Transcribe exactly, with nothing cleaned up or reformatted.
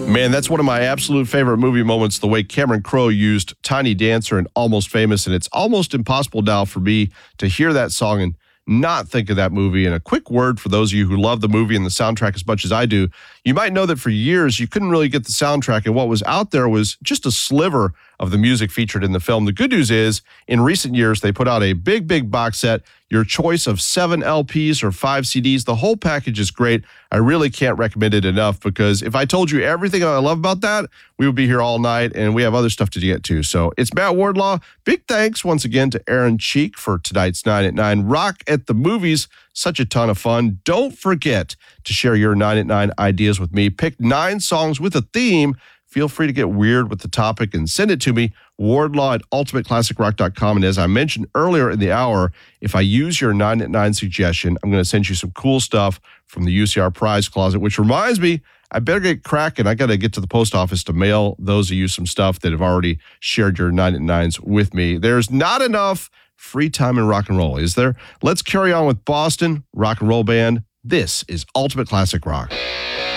Man, that's one of my absolute favorite movie moments, the way Cameron Crowe used Tiny Dancer in Almost Famous, and it's almost impossible now for me to hear that song and not think of that movie. And a quick word for those of you who love the movie and the soundtrack as much as I do, you might know that for years you couldn't really get the soundtrack, and what was out there was just a sliver of the music featured in the film. The good news is, in recent years, they put out a big, big box set, your choice of seven L Ps or five C Ds. The whole package is great. I really can't recommend it enough, because if I told you everything I love about that, we would be here all night, and we have other stuff to get to. So it's Matt Wardlaw. Big thanks once again to Aaron Cheek for tonight's nine at nine. Rock at the Movies, such a ton of fun. Don't forget to share your nine at nine ideas with me. Pick nine songs with a theme. Feel free to get weird with the topic and send it to me, wardlaw at ultimate classic rock dot com. And as I mentioned earlier in the hour, if I use your nine at nine suggestion, I'm going to send you some cool stuff from the U C R prize closet, which reminds me, I better get cracking. I got to get to the post office to mail those of you some stuff that have already shared your nine at nines with me. There's not enough free time in rock and roll, is there? Let's carry on with Boston Rock and Roll Band. This is Ultimate Classic Rock.